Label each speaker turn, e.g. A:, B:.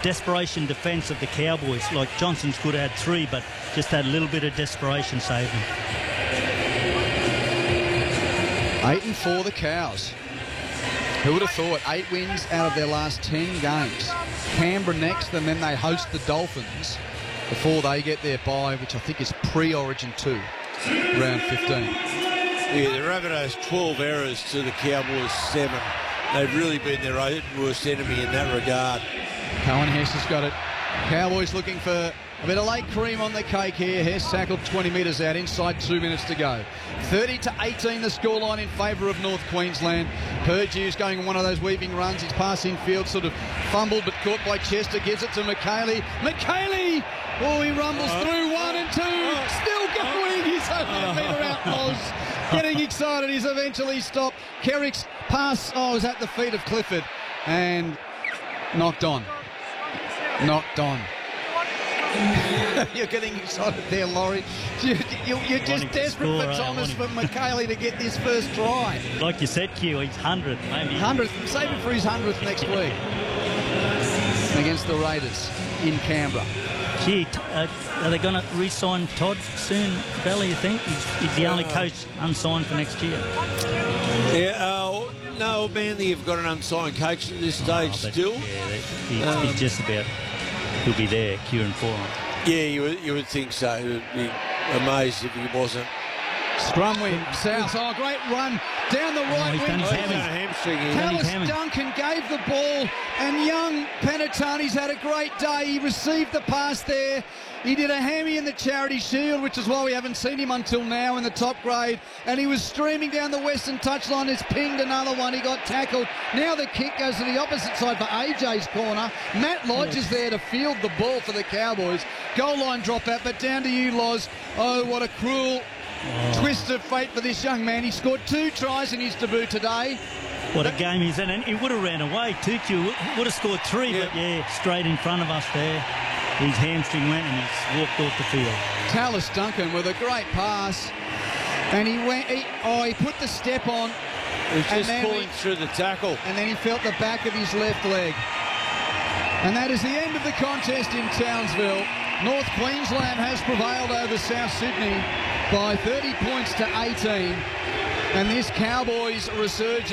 A: desperation defence of the Cowboys. Like Johnson's could have had 3, but just that little bit of desperation saved them.
B: 8-4 the Cows. Who would have thought 8 wins out of their last 10 games? Canberra next, and then they host the Dolphins before they get their bye, which I think is pre-Origin 2, round 15.
C: Yeah, the Rabbitohs 12 errors to the Cowboys 7. They've really been their own worst enemy in that regard.
B: Cohen Hess has got it. Cowboys looking for a bit of late cream on the cake here. Hess tackled 20 metres out, inside 2 minutes to go. 30-18 the scoreline in favour of North Queensland. Purdue's going on one of those weaving runs. His pass in field sort of fumbled but caught by Chester. Gives it to McKaylee. McKaylee! Oh, he rumbles through 1 and 2. Still going. He's only a metre out, Loz. Getting excited. He's eventually stopped. Kerrick's pass, was at the feet of Clifford. And knocked on. Knocked on. You're getting excited there, Laurie. You're just desperate for Thomas, for McKaylee to get this first try.
A: Like you said, Q, he's 100th, maybe.
B: 100th. Save it for his 100th next week. Against the Raiders in Canberra.
A: Gee, are they going to re-sign Todd soon, Bella, you think? He's the only coach unsigned for next year.
C: Yeah, no, Manly have got an unsigned coach at this stage still.
A: Yeah, he's just about... He'll be there, Kieran Foran.
C: Yeah, you would think so. You'd be amazed if he wasn't.
B: Scrum win, South. Oh, great run down the right wing. Tallis Duncan gave the ball, and young Penatani's had a great day. He received the pass there. He did a hammy in the Charity Shield, which is why we haven't seen him until now in the top grade. And he was streaming down the western touchline. He's pinged another one. He got tackled. Now the kick goes to the opposite side for AJ's corner. Matt Lodge is there to field the ball for the Cowboys. Goal line dropout, but down to you, Loz. Oh, what a cruel twist of fate for this young man. He scored 2 tries in his debut today.
A: What a game he's in. And he would have ran away too, Q. Would have scored 3, but straight in front of us there. His hamstring went and he's walked off the field.
B: Tallis Duncan with a great pass. And he went, he put the step on.
C: He was just pulling through the tackle.
B: And then he felt the back of his left leg. And that is the end of the contest in Townsville. North Queensland has prevailed over South Sydney by 30 points to 18. And this Cowboys resurgence